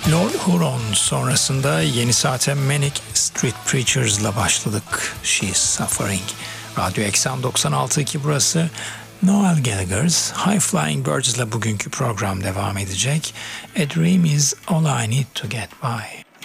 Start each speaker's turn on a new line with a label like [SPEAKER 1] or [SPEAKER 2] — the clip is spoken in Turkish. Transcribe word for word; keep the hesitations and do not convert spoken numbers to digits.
[SPEAKER 1] Lord Huron sonrasında yeni saate Manic Street Preachers'la başladık. She's Suffering. Radyo Eksen doksan altı iki burası. Noel Gallagher's High Flying Birds'la bugünkü program devam edecek. A Dream Is All I Need To Get By.